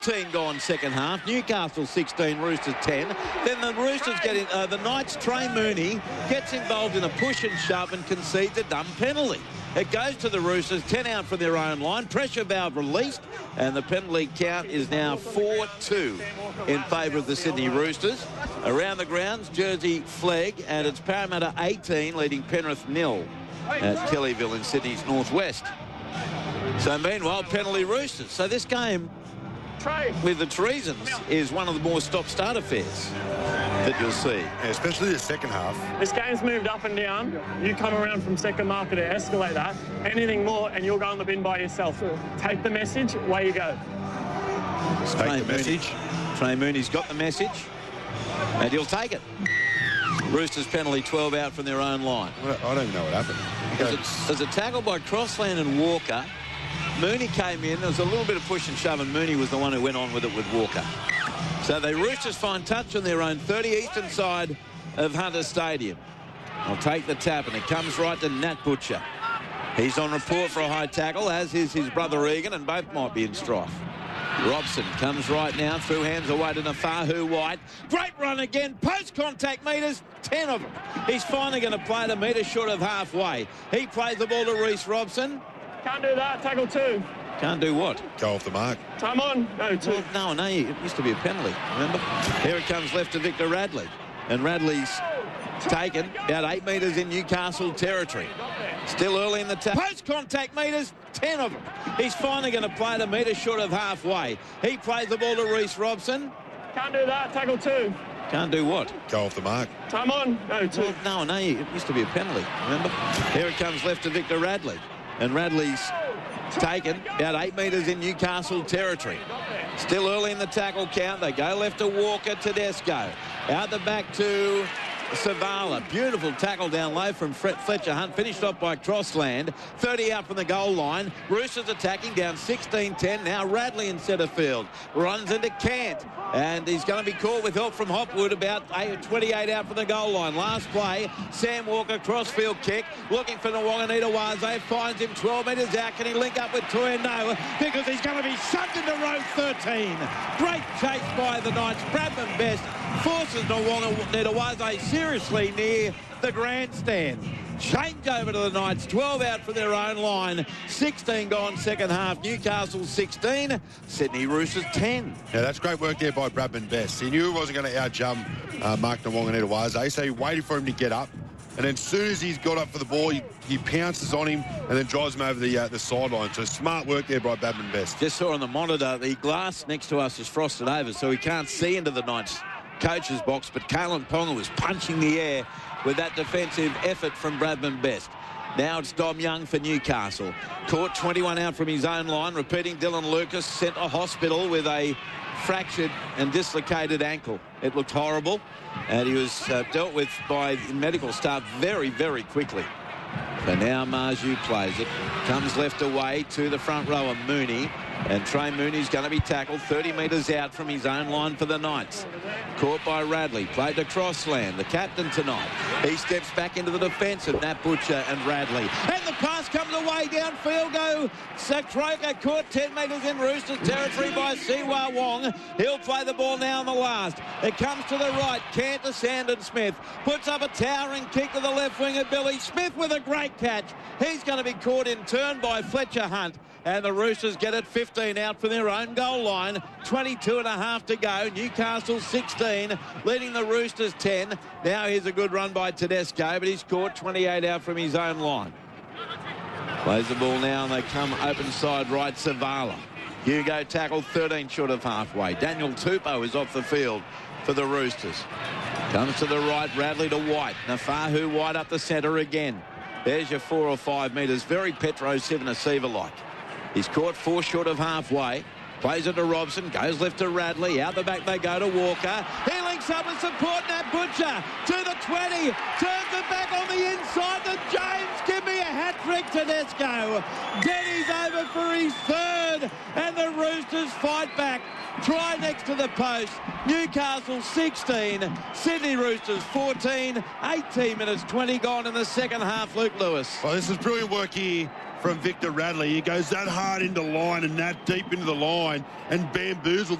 10 gone second half. Newcastle 16, Roosters 10. Then the Roosters get in. The Knights, Trey Mooney gets involved in a push and shove and concedes a dumb penalty. It goes to the Roosters, 10 out from their own line. Pressure valve released, and the penalty count is now 4-2 in favour of the Sydney Roosters. Around the grounds, Jersey flag, and it's Parramatta 18 leading Penrith 0 at Kellyville in Sydney's northwest. So meanwhile, penalty Roosters. So this game with the Treasons is one of the more stop-start affairs that you'll see. Yeah, especially the second half. This game's moved up and down. You come around from second marker to escalate that. Anything more and you'll go on the bin by yourself. Take the message, away you go. Take the message. Trey Mooney's got the message, and he'll take it. Roosters penalty, 12 out from their own line. Well, I don't even know what happened. There's a tackle by Crossland and Walker. Mooney came in. There was a little bit of push and shove, and Mooney was the one who went on with it with Walker. So the Roosters find touch on their own 30 eastern side of Hunter Stadium. I'll take the tap, and it comes right to Nat Butcher. He's on report for a high tackle, as is his brother Egan, and both might be in strife. Robson comes right now, through hands away to Nafahu White. Great run again, post-contact meters, 10 of them. He's finally going to play it a metre short of halfway. He plays the ball to Reece Robson. Can't do that. Tackle 2. Can't do what? Go off the mark. Time on. No, 2. Well, no, it used to be a penalty, remember? Here it comes left to Victor Radley. And Radley's taken about 8 metres in Newcastle territory. Still early in the post-contact meters, 10 of them. He's finally going to play it a metre short of halfway. He plays the ball to Reece Robson. Can't do that. Tackle 2. Can't do what? Go off the mark. Time on. No, 2. Well, no, it used to be a penalty, remember? Here it comes left to Victor Radley. And Radley's taken about 8 metres in Newcastle territory. Still early in the tackle count. They go left to Walker, Tedesco. Out the back to Savala. Beautiful tackle down low from Fletcher Hunt. Finished off by Crossland. 30 out from the goal line. Roosters attacking down 16-10. Now Radley in centre field. Runs into Cant. And he's going to be caught with help from Hopwood about 28 out from the goal line. Last play, Sam Walker, crossfield kick. Looking for Nwanganita-Waze. Finds him 12 metres out. Can he link up with Toya? No, because he's going to be shoved into row 13. Great chase by the Knights. Bradman Best forces Nwanganita-Waze seriously near the grandstand. Change over to the Knights. 12 out from their own line. 16 gone second half. Newcastle 16. Sydney Roosters 10. Yeah, that's great work there by Bradman Best. He knew he wasn't going to out-jump Mark Nwanganita-Waze, so he waited for him to get up. And then as soon as he's got up for the ball, he pounces on him and then drives him over the sideline. So smart work there by Bradman Best. Just saw on the monitor, the glass next to us is frosted over, so we can't see into the Knights coach's box, but Kalen Ponga was punching the air with that defensive effort from Bradman Best. Now it's Dom Young for Newcastle. Caught 21 out from his own line. Repeating, Dylan Lucas sent to hospital with a fractured and dislocated ankle. It looked horrible, and he was dealt with by the medical staff very, very quickly. So now Marju plays it. Comes left away to the front rower, Mooney. And Trey Mooney's going to be tackled 30 metres out from his own line for the Knights. Caught by Radley. Played to Crossland, the captain tonight. He steps back into the defence of Nat Butcher and Radley. And the pass comes away downfield. Go Sakroka, caught 10 metres in Roosters territory by Siwa Wong. He'll play the ball now on the last. It comes to the right. Cantor Sandon Smith puts up a towering kick to the left winger, Billy Smith, with a great catch. He's going to be caught in turn by Fletcher Hunt. And the Roosters get it 15 out from their own goal line. 22 and a half to go. Newcastle 16, leading the Roosters 10. Now here's a good run by Tedesco, but he's caught 28 out from his own line. Plays the ball now, and they come open side right, Savala. Hugo tackled 13 short of halfway. Daniel Tupou is off the field for the Roosters. Comes to the right, Radley to White. Nafahu White up the centre again. There's your 4 or 5 metres. Very Petro Sivanasiva-like. He's caught 4 short of halfway. Plays it to Robson. Goes left to Radley. Out the back they go to Walker. He links up with support. Nat Butcher to the 20. Turns it back on the inside to James. Give me a hat-trick, Tedesco. Denny's over for his third. And the Roosters fight back. Try next to the post. Newcastle 16. Sydney Roosters 14. 18 minutes 20 gone in the second half. Luke Lewis. Well, this is brilliant work here from Victor Radley. He goes that hard into line and that deep into the line and bamboozled